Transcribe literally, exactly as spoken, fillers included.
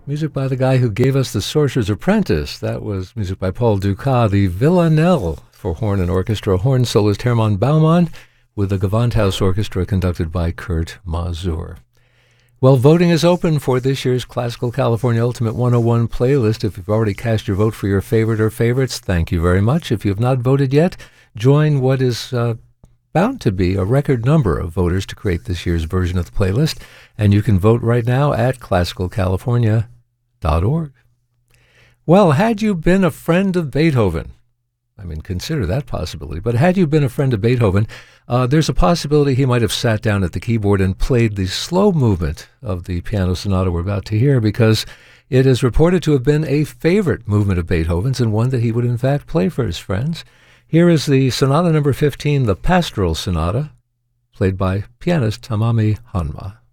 Music by the guy who gave us The Sorcerer's Apprentice. That was music by Paul Dukas. The Villanelle for horn and orchestra. Horn soloist Hermann Baumann with the Gewandhaus Orchestra conducted by Kurt Masur. Well, voting is open for this year's Classical California Ultimate one oh one playlist. If you've already cast your vote for your favorite or favorites, thank you very much. If you have not voted yet, join what is uh, bound to be a record number of voters to create this year's version of the playlist. And you can vote right now at classical california dot org. Well, had you been a friend of Beethoven, I mean, consider that possibility, but had you been a friend of Beethoven, uh, there's a possibility he might have sat down at the keyboard and played the slow movement of the piano sonata we're about to hear, because it is reported to have been a favorite movement of Beethoven's and one that he would in fact play for his friends. Here is the Sonata number fifteen, the Pastoral Sonata, played by pianist Tamami Hanma.